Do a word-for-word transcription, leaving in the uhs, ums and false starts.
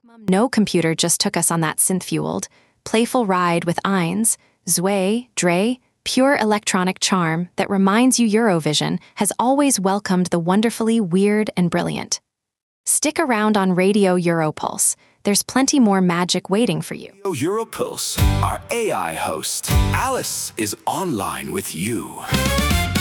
No computer just took us on that synth-fueled, playful ride with Eins, Zwei, Drei, pure electronic charm that reminds you Eurovision has always welcomed the wonderfully weird and brilliant. Stick around on Radio Europulse. There's plenty more magic waiting for you. Radio Europulse, our A I host, Alice, is online with you.